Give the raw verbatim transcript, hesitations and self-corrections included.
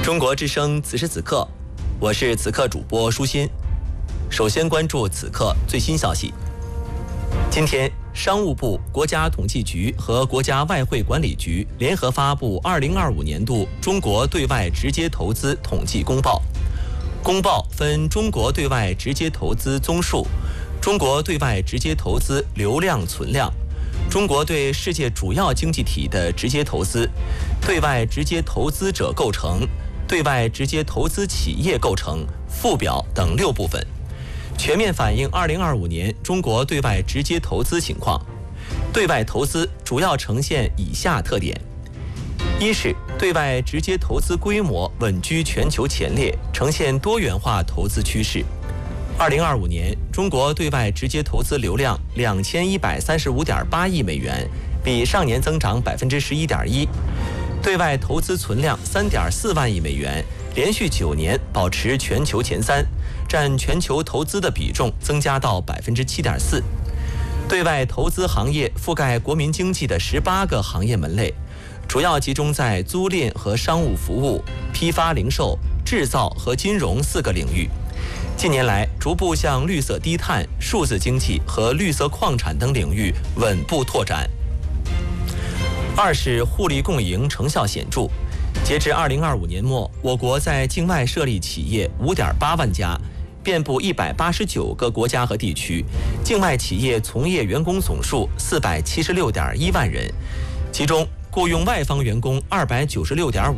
中国之声此时此刻，我是此刻主播舒心。首先关注此刻最新消息。今天，商务部、国家统计局和国家外汇管理局联合发布二零二五年度中国对外直接投资统计公报。公报分中国对外直接投资宗数、中国对外直接投资流量存量、中国对世界主要经济体的直接投资、对外直接投资者构成、对外直接投资企业构成、附表等六部分，全面反映二零二五年中国对外直接投资情况。对外投资主要呈现以下特点：一是对外直接投资规模稳居全球前列，呈现多元化投资趋势。二零二五年，中国对外直接投资流量两千一百三十五点八亿美元，比上年增长百分之十一点一。对外投资存量三点四万亿美元，连续九年保持全球前三，占全球投资的比重增加到百分之七点四。对外投资行业覆盖国民经济的十八个行业门类，主要集中在租赁和商务服务、批发零售、制造和金融四个领域。近年来，逐步向绿色低碳、数字经济和绿色矿产等领域稳步拓展。二是互利共赢成效显著。截至二零二五年末，我国在境外设立企业五点八万家，遍布一百八十九个国家和地区，境外企业从业员工总数四百七十六点一万人，其中雇佣外方员工二百九十六点五